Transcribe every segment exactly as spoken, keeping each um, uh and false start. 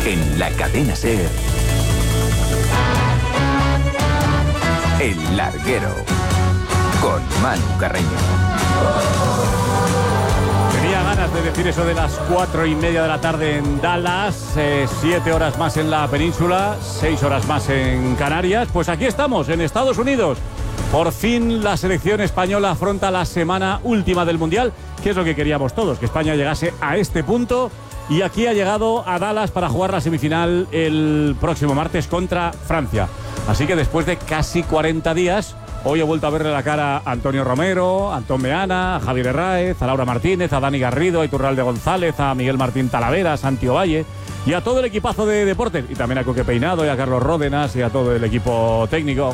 En la cadena SER, El Larguero, con Manu Carreño. Tenía ganas de decir eso de las cuatro y media de la tarde en Dallas, eh, siete horas más en la península, seis horas más en Canarias. Pues aquí estamos, en Estados Unidos. Por fin la selección española afronta la semana última del Mundial, que es lo que queríamos todos, que España llegase a este punto. Y aquí ha llegado a Dallas para jugar la semifinal el próximo martes contra Francia. Así que después de casi cuarenta días, hoy he vuelto a verle la cara a Antonio Romero, a Antón Meana, a Javier Herráez, a Laura Martínez, a Dani Garrido, a Iturralde González, a Miguel Martín Talavera, a Santi Ovalle y a todo el equipazo de deportes. Y también a Coque Peinado y a Carlos Ródenas y a todo el equipo técnico.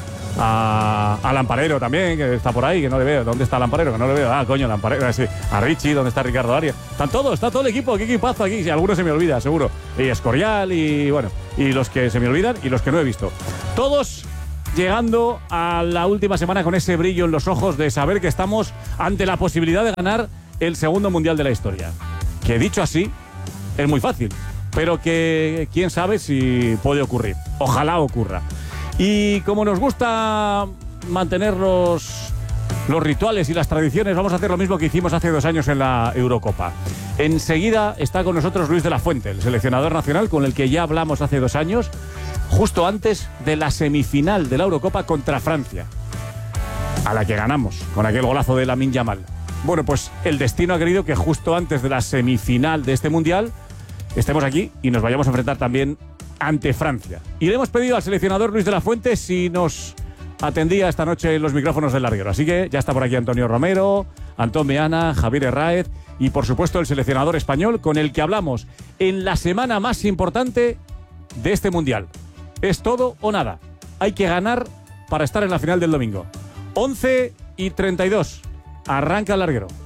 A, a Lamparero también, que está por ahí, que no le veo. ¿Dónde está Lamparero? Que no le veo. Ah, coño, Lamparero. Sí. A Richie, ¿dónde está Ricardo Arias? Están todos, está todo el equipo. ¿Qué equipazo aquí? Si alguno se me olvida, seguro. Y Escorial y, bueno, y los que se me olvidan y los que no he visto. Todos llegando a la última semana con ese brillo en los ojos de saber que estamos ante la posibilidad de ganar el segundo mundial de la historia. Que dicho así, es muy fácil, pero que quién sabe si puede ocurrir. Ojalá ocurra. Y como nos gusta mantener los, los rituales y las tradiciones, vamos a hacer lo mismo que hicimos hace dos años en la Eurocopa. Enseguida está con nosotros Luis de la Fuente, el seleccionador nacional con el que ya hablamos hace dos años, justo antes de la semifinal de la Eurocopa contra Francia, a la que ganamos con aquel golazo de Lamine Yamal. Bueno, pues el destino ha querido que justo antes de la semifinal de este mundial estemos aquí y nos vayamos a enfrentar también ante Francia. Y le hemos pedido al seleccionador Luis de la Fuente si nos atendía esta noche en los micrófonos del Larguero. Así que ya está por aquí Antonio Romero, Antón Meana, Javier Herráez y por supuesto el seleccionador español con el que hablamos en la semana más importante de este mundial. Es todo o nada. Hay que ganar para estar en la final del domingo. once y treinta y dos. Arranca el Larguero.